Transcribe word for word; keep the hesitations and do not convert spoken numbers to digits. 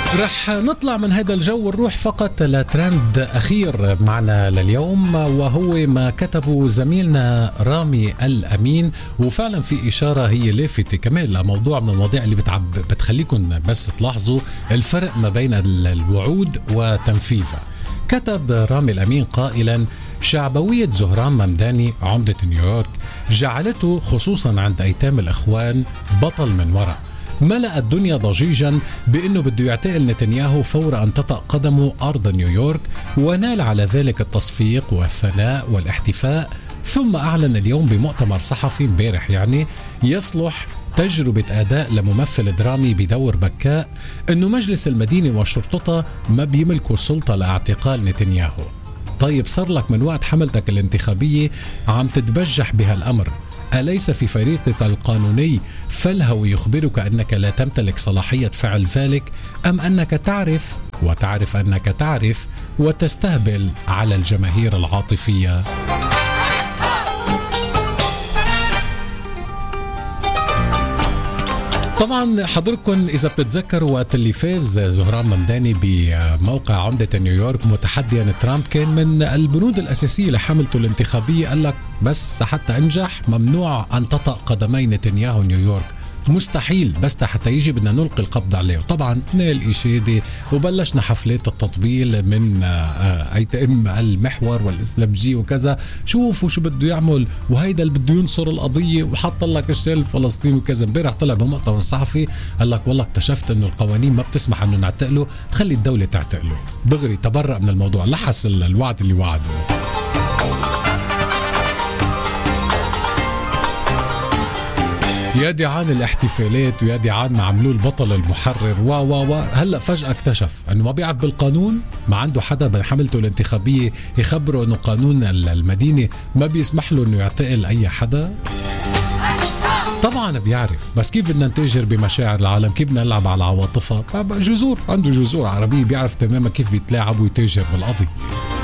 رح نطلع من هذا الجو ونروح فقط لترند أخير معنا لليوم، وهو ما كتبه زميلنا رامي الأمين. وفعلا في إشارة هي لافتة كمان لموضوع من المواضيع اللي بتعب بتخليكم بس تلاحظوا الفرق ما بين الوعود وتنفيذها. كتب رامي الأمين قائلا: شعبوية زهران ممداني عمدة نيويورك جعلته خصوصا عند أيتام الإخوان بطل من وراء. ملأ الدنيا ضجيجا بأنه بده يعتقل نتنياهو فور أن تطأ قدمه أرض نيويورك، ونال على ذلك التصفيق والثناء والاحتفاء. ثم أعلن اليوم بمؤتمر صحفي امبارح يعني يصلح تجربة أداء لممثل درامي بدور بكاء أنه مجلس المدينة وشرطته ما بيملكوا سلطة لاعتقال نتنياهو. طيب صار لك من وقت حملتك الانتخابية عم تتبجح بهالأمر، أليس في فريقك القانوني فالهو يخبرك أنك لا تمتلك صلاحية فعل ذلك، أم أنك تعرف وتعرف أنك تعرف وتستهبل على الجماهير العاطفية؟ طبعا حضركم إذا بتتذكروا وقت اللي فاز زهران ممداني بموقع عمدة نيويورك متحديا ترامب، كان من البنود الأساسية لحملته الانتخابية قال لك بس حتى أنجح ممنوع أن تطأ قدمي نتنياهو نيويورك، مستحيل، بس حتى يجي بدنا نلقي القبض عليه. وطبعا نال إشادة وبلشنا حفلات التطبيل من أيتام المحور والإسلامجي وكذا، شوفوا شو بده يعمل وهيدا اللي بده ينصر القضية وحط لك الشيء الفلسطيني وكذا. امبارح طلع بمؤتمر الصحفي قال لك والله اكتشفت انه القوانين ما بتسمح انه نعتقله، تخلي الدولة تعتقله. دغري تبرأ من الموضوع، لحس الوعد اللي وعده. يا دي عن الاحتفالات ويا دي عن ما عملوه البطل المحرر و و و هلا فجأة اكتشف انه ما بيعرف بالقانون، ما عنده حدا بحملته الانتخابية يخبره انه قانون المدينة ما بيسمح له انه يعتقل اي حدا. طبعا بيعرف، بس كيف بدنا نتاجر بمشاعر العالم؟ كيف بدنا نلعب على عواطفها؟ جذور، عنده جذور عربية، بيعرف تماما كيف بيتلاعب ويتاجر بالقضية.